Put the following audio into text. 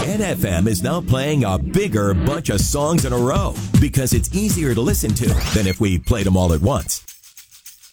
NFM is now playing a bigger bunch of songs in a row because it's easier to listen to than if we played them all at once.